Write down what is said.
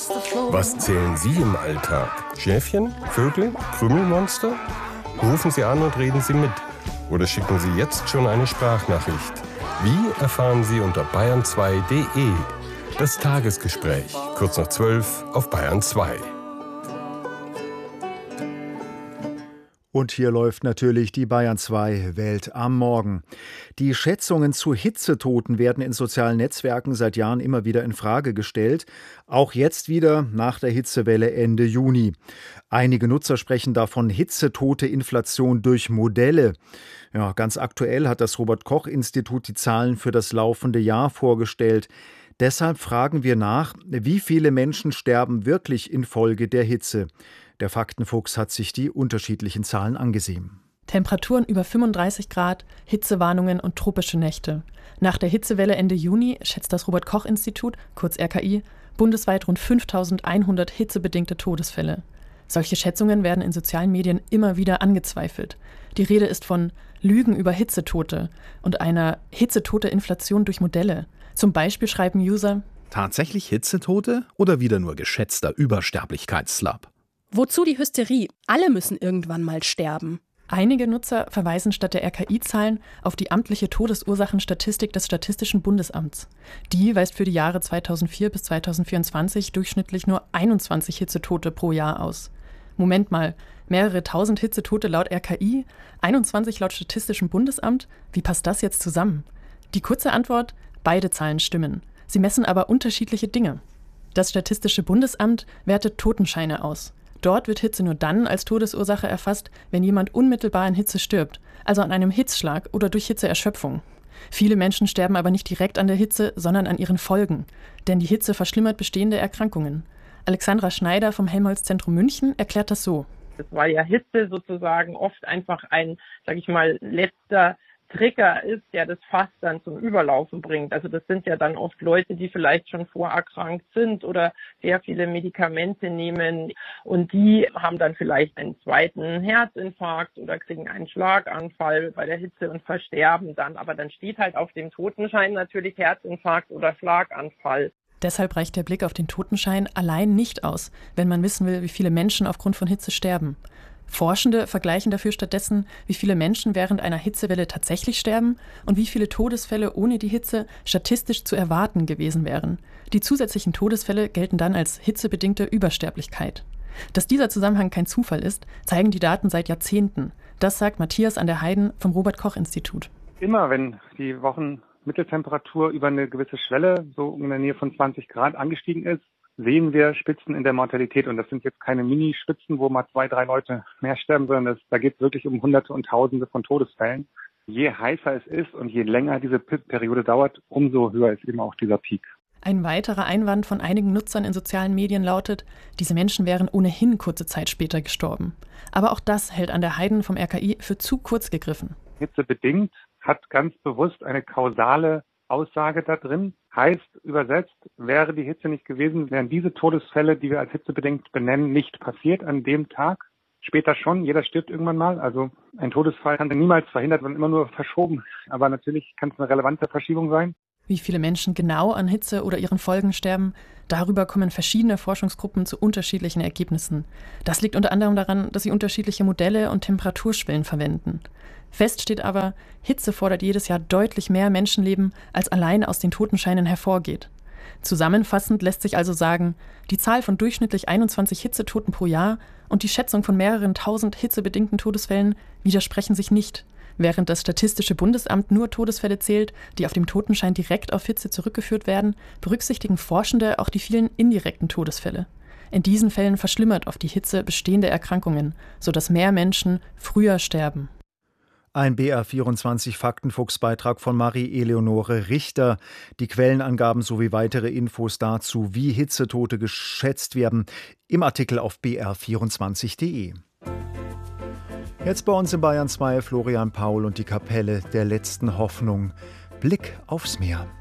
Was zählen Sie im Alltag? Schäfchen? Vögel? Krümelmonster? Rufen Sie an und reden Sie mit. Oder schicken Sie jetzt schon eine Sprachnachricht. Wie erfahren Sie unter bayern2.de. Das Tagesgespräch, kurz nach 12 auf Bayern 2. Und hier läuft natürlich die Bayern 2 Welt am Morgen. Die Schätzungen zu Hitzetoten werden in sozialen Netzwerken seit Jahren immer wieder in Frage gestellt. Auch jetzt wieder nach der Hitzewelle Ende Juni. Einige Nutzer sprechen davon Hitzetote-Inflation durch Modelle. Ja, ganz aktuell hat das Robert-Koch-Institut die Zahlen für das laufende Jahr vorgestellt. Deshalb fragen wir nach, wie viele Menschen sterben wirklich infolge der Hitze? Der Faktenfuchs hat sich die unterschiedlichen Zahlen angesehen. Temperaturen über 35 Grad, Hitzewarnungen und tropische Nächte. Nach der Hitzewelle Ende Juni schätzt das Robert-Koch-Institut, kurz RKI, bundesweit rund 5.100 hitzebedingte Todesfälle. Solche Schätzungen werden in sozialen Medien immer wieder angezweifelt. Die Rede ist von Lügen über Hitzetote und einer Hitzetote-Inflation durch Modelle. Zum Beispiel schreiben User: Tatsächlich Hitzetote oder wieder nur geschätzter Übersterblichkeitsslab? Wozu die Hysterie? Alle müssen irgendwann mal sterben. Einige Nutzer verweisen statt der RKI-Zahlen auf die amtliche Todesursachenstatistik des Statistischen Bundesamts. Die weist für die Jahre 2004 bis 2024 durchschnittlich nur 21 Hitzetote pro Jahr aus. Moment mal, mehrere tausend Hitzetote laut RKI, 21 laut Statistischem Bundesamt? Wie passt das jetzt zusammen? Die kurze Antwort: beide Zahlen stimmen. Sie messen aber unterschiedliche Dinge. Das Statistische Bundesamt wertet Totenscheine aus. Dort wird Hitze nur dann als Todesursache erfasst, wenn jemand unmittelbar an Hitze stirbt, also an einem Hitzschlag oder durch Hitzeerschöpfung. Viele Menschen sterben aber nicht direkt an der Hitze, sondern an ihren Folgen. Denn die Hitze verschlimmert bestehende Erkrankungen. Alexandra Schneider vom Helmholtz-Zentrum München erklärt das so. Weil ja Hitze sozusagen oft einfach ein, letzter Trigger ist, der das Fass dann zum Überlaufen bringt. Also das sind ja dann oft Leute, die vielleicht schon vorerkrankt sind oder sehr viele Medikamente nehmen und die haben dann vielleicht einen zweiten Herzinfarkt oder kriegen einen Schlaganfall bei der Hitze und versterben dann. Aber dann steht halt auf dem Totenschein natürlich Herzinfarkt oder Schlaganfall. Deshalb reicht der Blick auf den Totenschein allein nicht aus, wenn man wissen will, wie viele Menschen aufgrund von Hitze sterben. Forschende vergleichen dafür stattdessen, wie viele Menschen während einer Hitzewelle tatsächlich sterben und wie viele Todesfälle ohne die Hitze statistisch zu erwarten gewesen wären. Die zusätzlichen Todesfälle gelten dann als hitzebedingte Übersterblichkeit. Dass dieser Zusammenhang kein Zufall ist, zeigen die Daten seit Jahrzehnten. Das sagt Matthias an der Heiden vom Robert-Koch-Institut. Immer wenn die Wochenmitteltemperatur über eine gewisse Schwelle, so in der Nähe von 20 Grad angestiegen ist, sehen wir Spitzen in der Mortalität. Und das sind jetzt keine Mini-Spitzen, wo mal 2, 3 Leute mehr sterben, sondern da geht es wirklich um Hunderte und Tausende von Todesfällen. Je heißer es ist und je länger diese Periode dauert, umso höher ist eben auch dieser Peak. Ein weiterer Einwand von einigen Nutzern in sozialen Medien lautet, diese Menschen wären ohnehin kurze Zeit später gestorben. Aber auch das hält an der Heiden vom RKI für zu kurz gegriffen. Hitzebedingt hat ganz bewusst eine kausale Aussage da drin. Heißt übersetzt, wäre die Hitze nicht gewesen, wären diese Todesfälle, die wir als hitzebedingt benennen, nicht passiert an dem Tag. Später schon, jeder stirbt irgendwann mal. Also ein Todesfall kann niemals verhindert werden, immer nur verschoben. Aber natürlich kann es eine relevante Verschiebung sein. Wie viele Menschen genau an Hitze oder ihren Folgen sterben, darüber kommen verschiedene Forschungsgruppen zu unterschiedlichen Ergebnissen. Das liegt unter anderem daran, dass sie unterschiedliche Modelle und Temperaturschwellen verwenden. Fest steht aber, Hitze fordert jedes Jahr deutlich mehr Menschenleben, als allein aus den Totenscheinen hervorgeht. Zusammenfassend lässt sich also sagen, die Zahl von durchschnittlich 21 Hitzetoten pro Jahr und die Schätzung von mehreren tausend hitzebedingten Todesfällen widersprechen sich nicht. Während das Statistische Bundesamt nur Todesfälle zählt, die auf dem Totenschein direkt auf Hitze zurückgeführt werden, berücksichtigen Forschende auch die vielen indirekten Todesfälle. In diesen Fällen verschlimmert oft die Hitze bestehende Erkrankungen, sodass mehr Menschen früher sterben. Ein BR24-Faktenfuchs-Beitrag von Marie-Eleonore Richter. Die Quellenangaben sowie weitere Infos dazu, wie Hitzetote geschätzt werden, im Artikel auf br24.de. Jetzt bei uns in Bayern 2 Florian Paul und die Kapelle der letzten Hoffnung. Blick aufs Meer.